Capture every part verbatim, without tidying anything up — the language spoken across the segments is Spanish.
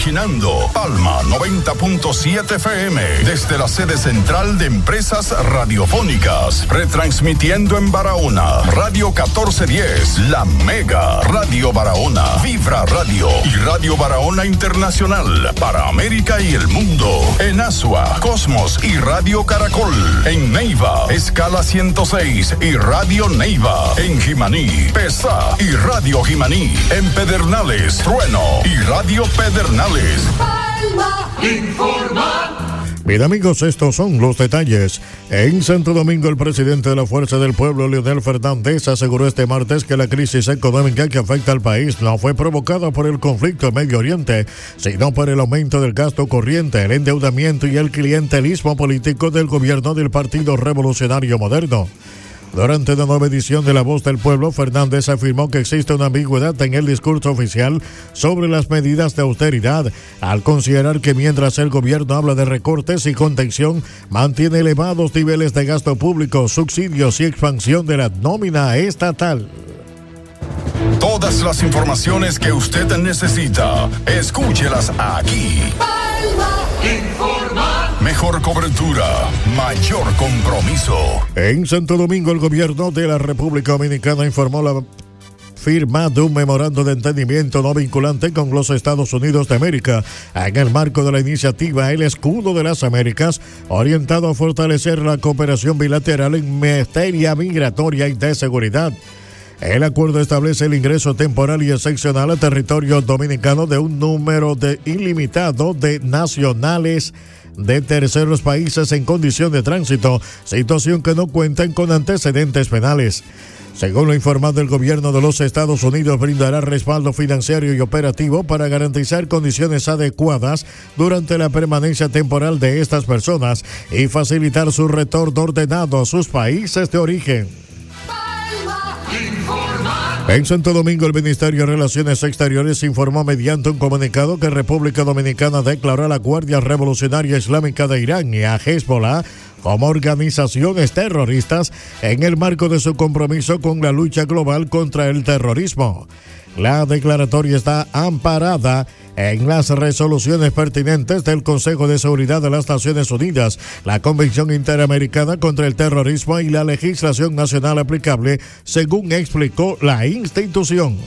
originando Palma noventa punto siete F M desde la sede central de Empresas Radiofónicas, retransmitiendo en Barahona, Radio catorce diez, La Mega, Radio Barahona, Vibra Radio y Radio Barahona Internacional para América y el mundo. En Asua, Cosmos y Radio Caracol. En Neiva, Escala ciento seis y Radio Neiva. En Jimaní, Pesa y Radio Jimaní. En Pedernales, Trueno y Radio Pedernales. Palma informa. Bien, amigos, estos son los detalles. En Santo Domingo, el presidente de la Fuerza del Pueblo, Leonel Fernández, aseguró este martes que la crisis económica que afecta al país no fue provocada por el conflicto en Medio Oriente, sino por el aumento del gasto corriente, el endeudamiento y el clientelismo político del gobierno del Partido Revolucionario Moderno. Durante la nueva edición de La Voz del Pueblo, Fernández afirmó que existe una ambigüedad en el discurso oficial sobre las medidas de austeridad, al considerar que mientras el gobierno habla de recortes y contención, mantiene elevados niveles de gasto público, subsidios y expansión de la nómina estatal. Todas las informaciones que usted necesita, escúchelas aquí. Palma informa. Mejor cobertura, mayor compromiso. En Santo Domingo, el gobierno de la República Dominicana informó la firma de un memorando de entendimiento no vinculante con los Estados Unidos de América en el marco de la iniciativa El Escudo de las Américas, orientado a fortalecer la cooperación bilateral en materia migratoria y de seguridad. El acuerdo establece el ingreso temporal y excepcional a territorio dominicano de un número de ilimitado de nacionales de terceros países en condición de tránsito, situación que no cuentan con antecedentes penales. Según lo informado, el gobierno de los Estados Unidos brindará respaldo financiero y operativo para garantizar condiciones adecuadas durante la permanencia temporal de estas personas y facilitar su retorno ordenado a sus países de origen. En Santo Domingo, el Ministerio de Relaciones Exteriores informó mediante un comunicado que República Dominicana declaró a la Guardia Revolucionaria Islámica de Irán y a Hezbollah como organizaciones terroristas en el marco de su compromiso con la lucha global contra el terrorismo. La declaratoria está amparada en las resoluciones pertinentes del Consejo de Seguridad de las Naciones Unidas, la Convención Interamericana contra el Terrorismo y la legislación nacional aplicable, según explicó la institución.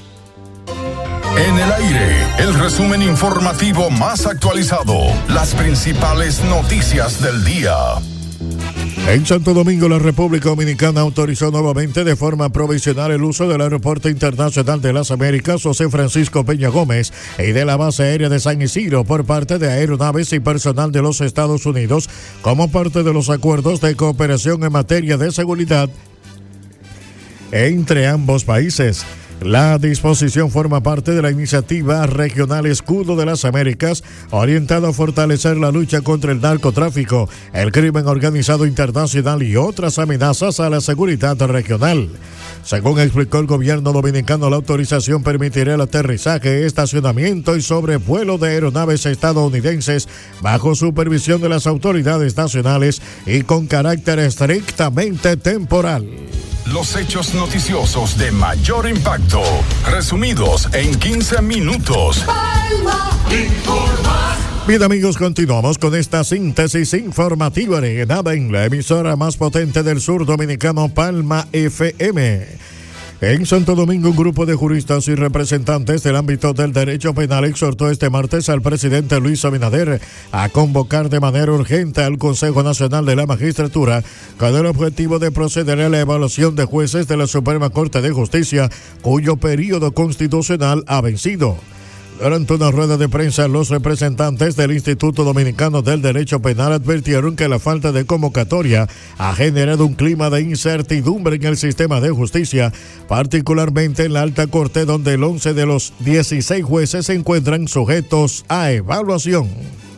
En el aire, el resumen informativo más actualizado, las principales noticias del día. En Santo Domingo, la República Dominicana autorizó nuevamente de forma provisional el uso del Aeropuerto Internacional de las Américas José Francisco Peña Gómez y de la Base Aérea de San Isidro por parte de aeronaves y personal de los Estados Unidos como parte de los acuerdos de cooperación en materia de seguridad entre ambos países. La disposición forma parte de la iniciativa regional Escudo de las Américas, orientada a fortalecer la lucha contra el narcotráfico, el crimen organizado internacional y otras amenazas a la seguridad regional. Según explicó el gobierno dominicano, la autorización permitirá el aterrizaje, estacionamiento y sobrevuelo de aeronaves estadounidenses bajo supervisión de las autoridades nacionales y con carácter estrictamente temporal. Los hechos noticiosos de mayor impacto, resumidos en quince minutos. Palma informa. Bien, amigos, continuamos con esta síntesis informativa originada en la emisora más potente del sur dominicano, Palma F M. En Santo Domingo, un grupo de juristas y representantes del ámbito del derecho penal exhortó este martes al presidente Luis Abinader a convocar de manera urgente al Consejo Nacional de la Magistratura con el objetivo de proceder a la evaluación de jueces de la Suprema Corte de Justicia cuyo período constitucional ha vencido. Durante una rueda de prensa, los representantes del Instituto Dominicano del Derecho Penal advirtieron que la falta de convocatoria ha generado un clima de incertidumbre en el sistema de justicia, particularmente en la Alta Corte, donde el once de los dieciséis jueces se encuentran sujetos a evaluación.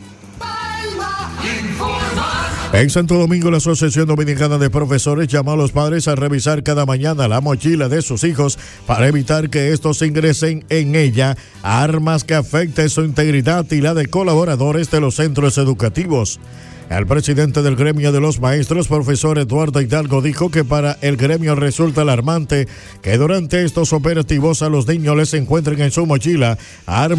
En Santo Domingo, la Asociación Dominicana de Profesores llamó a los padres a revisar cada mañana la mochila de sus hijos para evitar que estos ingresen en ella armas que afecten su integridad y la de colaboradores de los centros educativos. El presidente del gremio de los maestros, profesor Eduardo Hidalgo, dijo que para el gremio resulta alarmante que durante estos operativos a los niños les encuentren en su mochila armas